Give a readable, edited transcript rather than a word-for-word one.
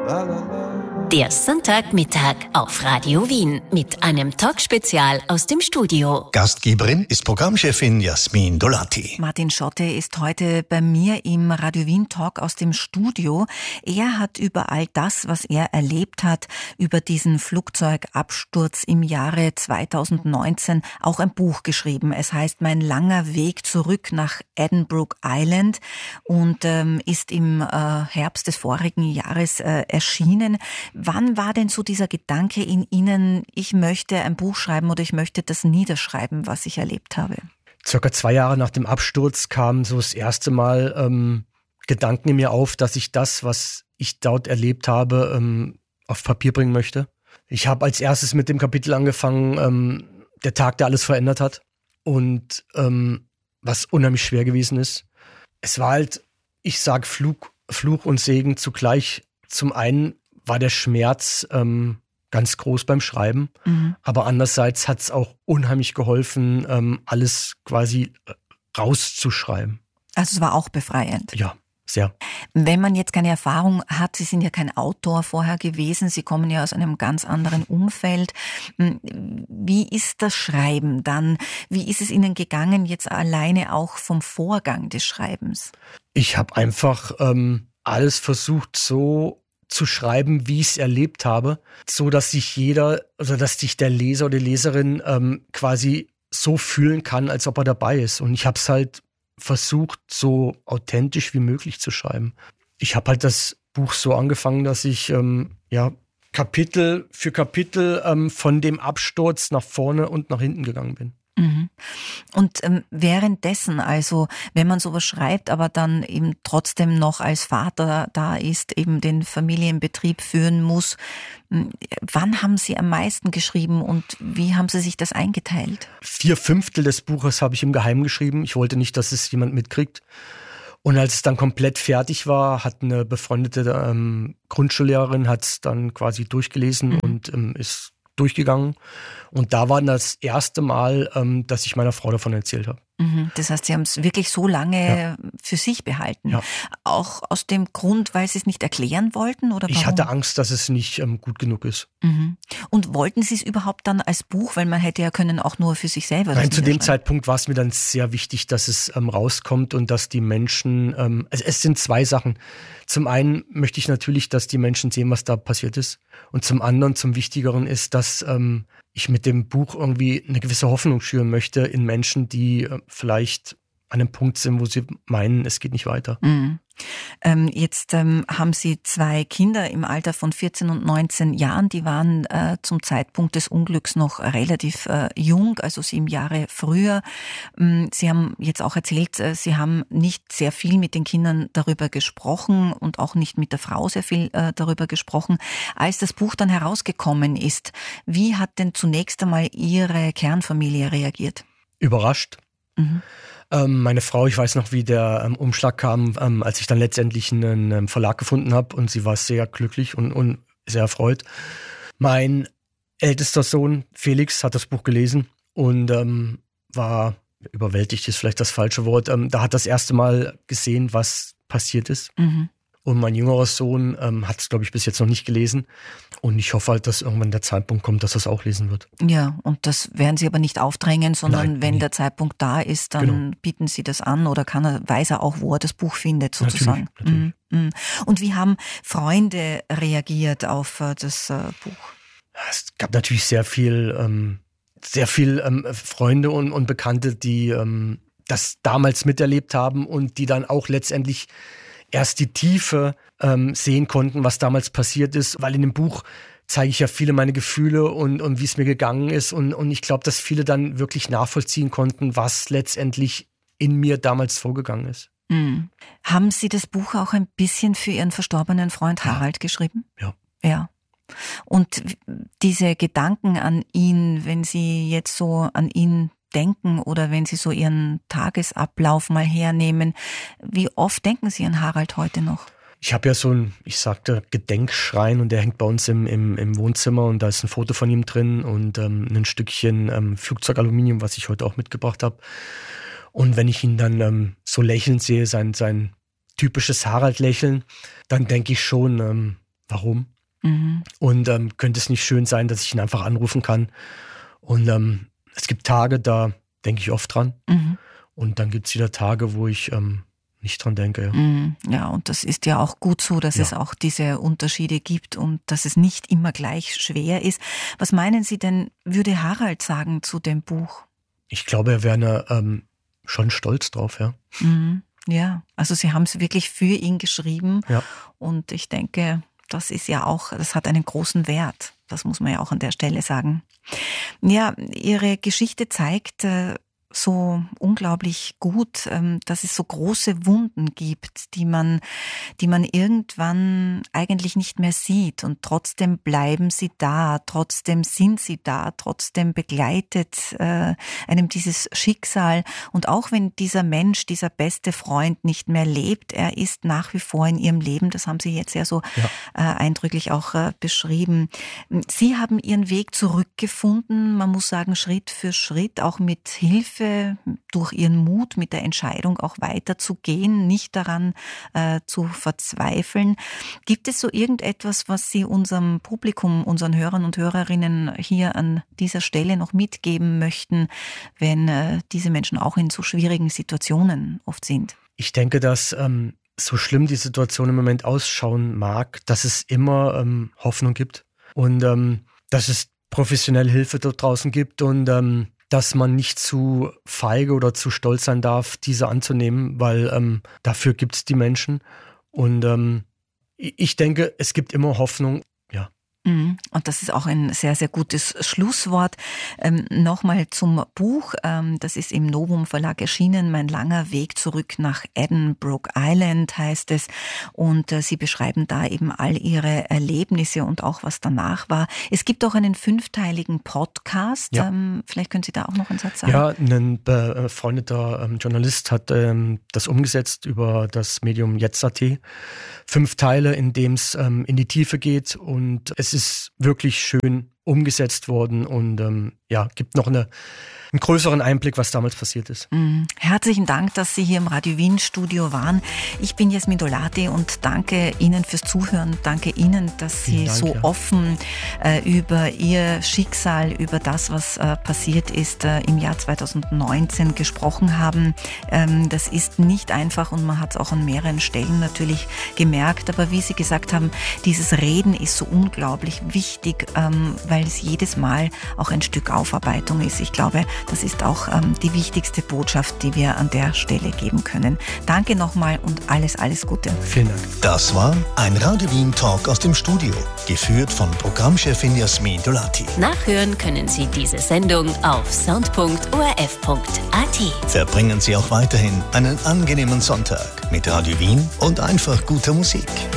Der Sonntagmittag auf Radio Wien mit einem Talkspezial aus dem Studio. Gastgeberin ist Programmchefin Jasmin Dolati. Martin Schotte ist heute bei mir im Radio Wien Talk aus dem Studio. Er hat über all das, was er erlebt hat, über diesen Flugzeugabsturz im Jahre 2019 auch ein Buch geschrieben. Es heißt Mein langer Weg zurück nach Edinburgh Island und ist im Herbst des vorigen Jahres erschienen. Wann war denn so dieser Gedanke in Ihnen, ich möchte ein Buch schreiben oder ich möchte das niederschreiben, was ich erlebt habe? Circa 2 Jahre nach dem Absturz kam so das erste Mal Gedanken in mir auf, dass ich das, was ich dort erlebt habe, auf Papier bringen möchte. Ich habe als erstes mit dem Kapitel angefangen, der Tag, der alles verändert hat und was unheimlich schwer gewesen ist. Es war halt, ich sage Fluch und Segen zugleich. Zum einen war der Schmerz ganz groß beim Schreiben, aber andererseits hat es auch unheimlich geholfen, alles quasi rauszuschreiben. Also es war auch befreiend? Ja, sehr. Wenn man jetzt keine Erfahrung hat, Sie sind ja kein Autor vorher gewesen, Sie kommen ja aus einem ganz anderen Umfeld. Wie ist das Schreiben dann? Wie ist es Ihnen gegangen, jetzt alleine auch vom Vorgang des Schreibens? Ich habe einfach alles versucht so zu schreiben, wie ich es erlebt habe, so dass sich der Leser oder die Leserin quasi so fühlen kann, als ob er dabei ist. Und ich habe es halt versucht, so authentisch wie möglich zu schreiben. Ich habe halt das Buch so angefangen, dass ich Kapitel für Kapitel von dem Absturz nach vorne und nach hinten gegangen bin. Und währenddessen, also wenn man sowas schreibt, aber dann eben trotzdem noch als Vater da ist, eben den Familienbetrieb führen muss, wann haben Sie am meisten geschrieben und wie haben Sie sich das eingeteilt? 4/5 des Buches habe ich im Geheimen geschrieben. Ich wollte nicht, dass es jemand mitkriegt. Und als es dann komplett fertig war, hat eine befreundete Grundschullehrerin hat es dann quasi durchgelesen und ist durchgegangen. Und da war das erste Mal, dass ich meiner Frau davon erzählt habe. Das heißt, Sie haben es wirklich so lange für sich behalten. Ja. Auch aus dem Grund, weil Sie es nicht erklären wollten? Oder warum? Ich hatte Angst, dass es nicht gut genug ist. Und wollten Sie es überhaupt dann als Buch? Weil man hätte ja können auch nur für sich selber. Nein, zu dem Zeitpunkt war es mir dann sehr wichtig, dass es rauskommt und dass die Menschen, es sind 2 Sachen. Zum einen möchte ich natürlich, dass die Menschen sehen, was da passiert ist. Und zum anderen, zum Wichtigeren ist, dass ich mit dem Buch irgendwie eine gewisse Hoffnung schüren möchte in Menschen, die vielleicht an einem Punkt sind, wo sie meinen, es geht nicht weiter. Jetzt haben Sie 2 Kinder im Alter von 14 und 19 Jahren. Die waren zum Zeitpunkt des Unglücks noch relativ jung, also 7 Jahre früher. Sie haben jetzt auch erzählt, Sie haben nicht sehr viel mit den Kindern darüber gesprochen und auch nicht mit der Frau sehr viel darüber gesprochen. Als das Buch dann herausgekommen ist, wie hat denn zunächst einmal Ihre Kernfamilie reagiert? Überrascht. Meine Frau, ich weiß noch, wie der Umschlag kam, als ich dann letztendlich einen Verlag gefunden habe und sie war sehr glücklich und sehr erfreut. Mein ältester Sohn Felix hat das Buch gelesen und war überwältigt, ist vielleicht das falsche Wort. Da hat das erste Mal gesehen, was passiert ist. Und mein jüngerer Sohn hat es, glaube ich, bis jetzt noch nicht gelesen. Und ich hoffe halt, dass irgendwann der Zeitpunkt kommt, dass er es auch lesen wird. Ja, und das werden Sie aber nicht aufdrängen, sondern wenn der Zeitpunkt da ist, dann bieten Sie das an oder weiß er auch, wo er das Buch findet, sozusagen. Natürlich. Und wie haben Freunde reagiert auf das Buch? Es gab natürlich sehr viel Freunde und Bekannte, die das damals miterlebt haben und die dann auch letztendlich erst die Tiefe sehen konnten, was damals passiert ist, weil in dem Buch zeige ich ja viele meine Gefühle und wie es mir gegangen ist und ich glaube, dass viele dann wirklich nachvollziehen konnten, was letztendlich in mir damals vorgegangen ist. Haben Sie das Buch auch ein bisschen für Ihren verstorbenen Freund Harald geschrieben? Ja. Und diese Gedanken an ihn, wenn Sie jetzt so an ihn denken oder wenn Sie so Ihren Tagesablauf mal hernehmen, wie oft denken Sie an Harald heute noch? Ich habe ja so einen, Gedenkschrein und der hängt bei uns im Wohnzimmer und da ist ein Foto von ihm drin und ein Stückchen Flugzeugaluminium, was ich heute auch mitgebracht habe. Und wenn ich ihn dann so lächeln sehe, sein typisches Harald-Lächeln, dann denke ich schon, warum. Und könnte es nicht schön sein, dass ich ihn einfach anrufen kann. Und es gibt Tage, da denke ich oft dran. Und dann gibt es wieder Tage, wo ich nicht dran denke. Ja, und das ist ja auch gut so, dass es auch diese Unterschiede gibt und dass es nicht immer gleich schwer ist. Was meinen Sie denn, würde Harald sagen zu dem Buch? Ich glaube, er wäre schon stolz drauf, ja. Ja, also Sie haben es wirklich für ihn geschrieben. Ja. Und ich denke, das ist ja auch, das hat einen großen Wert. Das muss man ja auch an der Stelle sagen. Ja, Ihre Geschichte zeigt so unglaublich gut, dass es so große Wunden gibt, die man irgendwann eigentlich nicht mehr sieht, und trotzdem bleiben sie da, trotzdem sind sie da, trotzdem begleitet einem dieses Schicksal, und auch wenn dieser Mensch, dieser beste Freund nicht mehr lebt, er ist nach wie vor in ihrem Leben, das haben Sie jetzt ja so eindrücklich auch beschrieben. Sie haben Ihren Weg zurückgefunden, man muss sagen Schritt für Schritt, auch mit Hilfe, durch Ihren Mut, mit der Entscheidung auch weiterzugehen, nicht daran zu verzweifeln. Gibt es so irgendetwas, was Sie unserem Publikum, unseren Hörern und Hörerinnen hier an dieser Stelle noch mitgeben möchten, wenn diese Menschen auch in so schwierigen Situationen oft sind? Ich denke, dass so schlimm die Situation im Moment ausschauen mag, dass es immer Hoffnung gibt und dass es professionelle Hilfe dort draußen gibt und dass man nicht zu feige oder zu stolz sein darf, diese anzunehmen, weil dafür gibt es die Menschen. Und ich denke, es gibt immer Hoffnung. Ja. Und das ist auch ein sehr, sehr gutes Schlusswort. Nochmal zum Buch. Das ist im Novum Verlag erschienen. Mein langer Weg zurück nach Edinburgh Island heißt es. Und Sie beschreiben da eben all Ihre Erlebnisse und auch was danach war. Es gibt auch einen 5-teiligen Podcast. Ja. Vielleicht können Sie da auch noch einen Satz sagen. Ja, ein befreundeter Journalist hat das umgesetzt über das Medium Jetzt.at. 5 Teile, in dem es in die Tiefe geht, und es ist wirklich schön umgesetzt worden und gibt noch einen größeren Einblick, was damals passiert ist. Herzlichen Dank, dass Sie hier im Radio Wien Studio waren. Ich bin Jasmin Dolati und danke Ihnen fürs Zuhören. Danke Ihnen, dass Sie so offen über Ihr Schicksal, über das, was passiert ist im Jahr 2019 gesprochen haben. Das ist nicht einfach und man hat es auch an mehreren Stellen natürlich gemerkt. Aber wie Sie gesagt haben, dieses Reden ist so unglaublich wichtig, weil es jedes Mal auch ein Stück Aufarbeitung ist. Ich glaube, das ist auch die wichtigste Botschaft, die wir an der Stelle geben können. Danke nochmal und alles Gute. Vielen Dank. Das war ein Radio Wien Talk aus dem Studio, geführt von Programmchefin Jasmin Dolati. Nachhören können Sie diese Sendung auf sound.orf.at. Verbringen Sie auch weiterhin einen angenehmen Sonntag mit Radio Wien und einfach guter Musik.